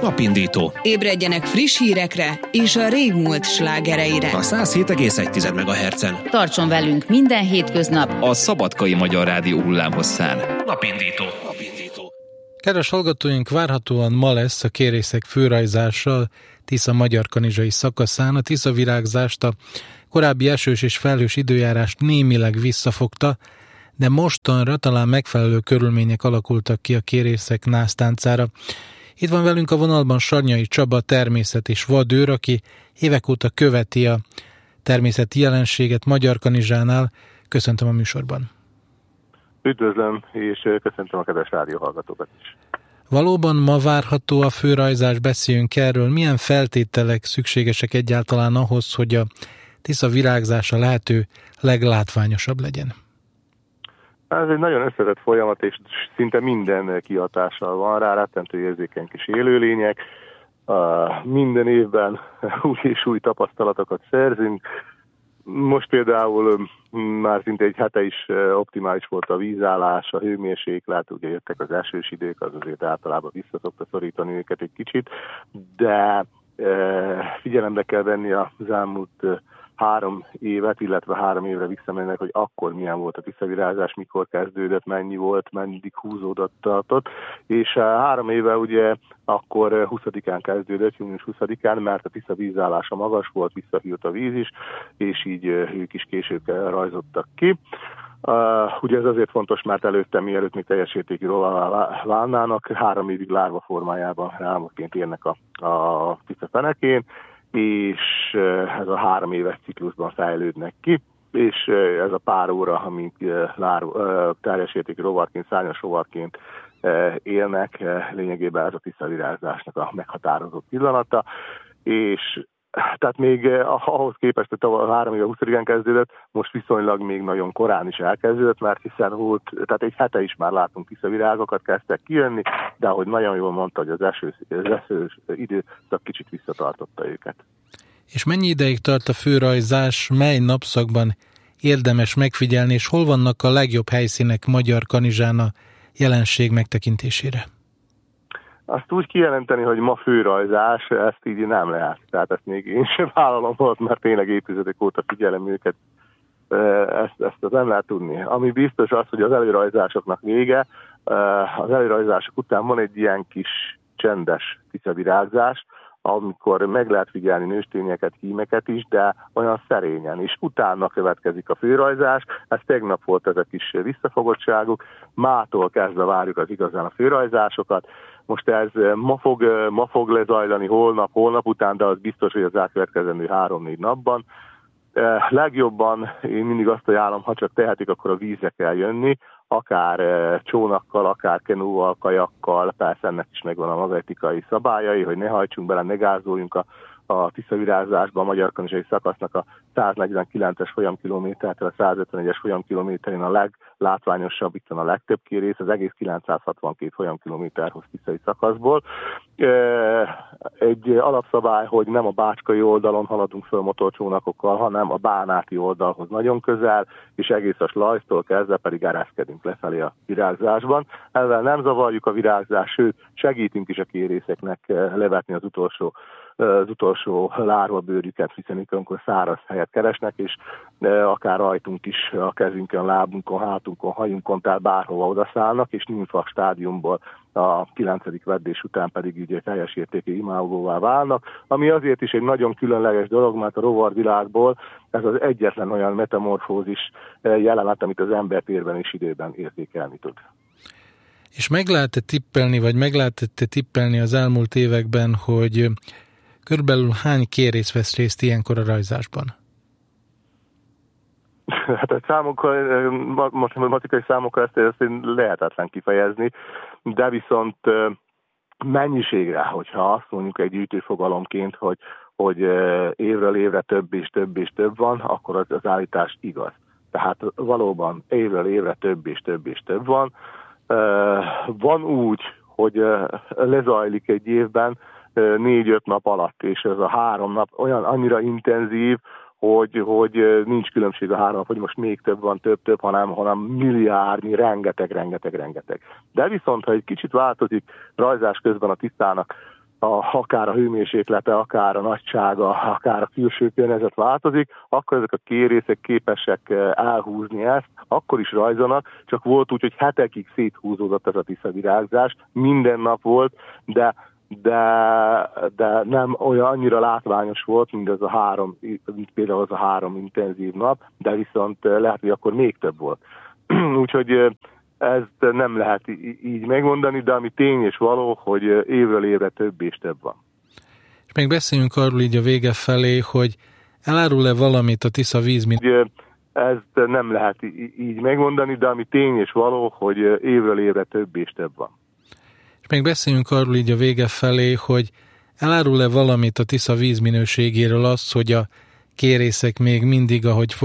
Napindító. Ébredjenek friss hírekre és a régmúlt slágereire. A 107,1 MHz-en. Tartson velünk minden hétköznap a Szabadkai Magyar Rádió hullámhosszán. Napindító. Kedves hallgatóink, várhatóan ma lesz a kérészek főrajzása a Tisza-Magyarkanizsai szakaszán. A Tisza virágzást a korábbi esős és felhős időjárást némileg visszafogta, de mostanra talán megfelelő körülmények alakultak ki a kérészek násztáncára. Itt van velünk a vonalban Sarnyai Csaba, természet- és vadőr, aki évek óta követi a természeti jelenséget Magyarkanizsánál. Köszöntöm a műsorban. Üdvözlöm, és köszöntöm a kedves rádióhallgatókat is. Valóban ma várható a főrajzás, beszéljünk erről. Milyen feltételek szükségesek egyáltalán ahhoz, hogy a Tisza virágzása lehető leglátványosabb legyen? Ez egy nagyon összetett folyamat, és szinte minden kihatással van rá, rettentő érzékeny kis élőlények. Minden évben új és új tapasztalatokat szerzünk. Most például már szinte egy hete is optimális volt a vízállás, a hőmérséklet, ugye jöttek az esős idők, az azért általában visszaszokta szorítani őket egy kicsit, de figyelembe kell venni az elmúlt 3 évet, illetve 3 évre visszamennek, hogy akkor milyen volt a tiszavirágzás, mikor kezdődött, mennyi volt, meddig húzódott, tartott, és 3 éve ugye akkor 20-án kezdődött, június 20-án, mert a Tisza vízállása magas volt, visszahűlt a víz is, és így ők is később rajzottak ki. Ugye ez azért fontos, mert előtte, mielőtt még teljes értékű rovarrá válnának, 3 évig lárva formájában álmokként érnek a tisza fenekén, és ez a 3 éves ciklusban fejlődnek ki, és ez a pár óra, amíg teljes értékű rovarként, szárnyas rovarként élnek, lényegében ez a tiszavirágzásnak a meghatározó pillanata, és tehát még ahhoz képest, hogy 3 éve 20-án kezdődött, most viszonylag még nagyon korán is elkezdődött, mert hiszen volt, tehát egy hete is már látunk tiszavirágokat, kezdtek kijönni, de ahogy nagyon jól mondta, hogy az esős időszak kicsit visszatartotta őket. És mennyi ideig tart a főrajzás, mely napszakban érdemes megfigyelni, és hol vannak a legjobb helyszínek Magyarkanizsán a jelenség megtekintésére? Azt úgy kijelenteni, hogy ma főrajzás, ezt így nem lehet. Tehát ezt még én sem vállalom volt, mert tényleg évtizedek óta figyelem őket. Ezt nem lehet tudni. Ami biztos az, hogy az előrajzásoknak vége, az előrajzások után van egy ilyen kis csendes tiszavirágzás, amikor meg lehet figyelni nőstényeket, hímeket is, de olyan szerényen is. Utána következik a főrajzás, ez tegnap volt ez a kis visszafogottságuk, mától kezdve várjuk az igazán a főrajzásokat. Most ez ma fog lezajlani holnap után, de az biztos, hogy az elkövetkezendő 3-4 napban. Legjobban én mindig azt ajánlom, ha csak tehetik, akkor a vízre kell jönni, akár csónakkal, akár kenúval, kajakkal, persze ennek is megvan a maga etikai szabályai, hogy ne hajtsunk bele, ne gázoljunk a tiszavirágzásba, a magyarkanizsai szakasznak a 149-es folyamkilométertől a 151-es folyamkilométerén a leglátványosabb, itt van a legtöbb kérész, az egész 962 folyamkilométer hoz tiszai szakaszból. Egy alapszabály, hogy nem a bácskai oldalon haladunk föl motorcsónakokkal, hanem a bánáti oldalhoz nagyon közel, és egész a Slajztól kezdve pedig ereszkedünk lefelé a virágzásban. Ezzel nem zavarjuk a virágzást, sőt segítünk is a kérészeknek levetni az utolsó lárvabőrüket, hiszen itt amikor száraz helyet keresnek, és akár rajtunk is, a kezünkön, lábunkon, hátunkon, hajunkon, tehát bárhova odaszállnak, és nimfa stádiumból a 9. veddés után pedig ugye teljes értékű imágóvá válnak, ami azért is egy nagyon különleges dolog, mert a rovarvilágból ez az egyetlen olyan metamorfózis jelenet, amit az embertérben és időben érzékelni tud. És meg lehetett tippelni az elmúlt években, hogy körülbelül hány kérész vesz részt ilyenkor a rajzásban? Hát a számokkal, matematikai számokkal ezt lehetetlen kifejezni, de viszont mennyiségre, hogyha azt mondjuk egy gyűjtőfogalomként, hogy évről évre több és több és több van, akkor az állítás igaz. Tehát valóban évről évre több és több és több van. Van úgy, hogy lezajlik egy évben 4-5 nap alatt, és ez a 3 nap olyan annyira intenzív, hogy nincs különbség a 3 nap, hogy most még több van, több, hanem milliárdnyi, rengeteg. De viszont, ha egy kicsit változik rajzás közben a tisztának akár a hőmérséklete, akár a nagysága, akár a külső környezet változik, akkor ezek a kérészek képesek elhúzni ezt, akkor is rajzolnak, csak volt úgy, hogy hetekig széthúzódott ez a tiszavirágzás, minden nap volt, de nem olyan annyira látványos volt, mint például az a 3 intenzív nap, de viszont lehet, hogy akkor még több volt. Úgyhogy ezt nem lehet így megmondani, de ami tény és való, hogy évről évre több és több van. És még beszéljünk arról így a vége felé, hogy elárul-e valamit a Tisza ezt nem lehet így megmondani, de ami tény és való, hogy évről évre több és több van. És még beszéljünk arról így a vége felé, hogy elárul-e valamit a Tisza vízminőségéről azt, hogy a kérészek még mindig, ahogy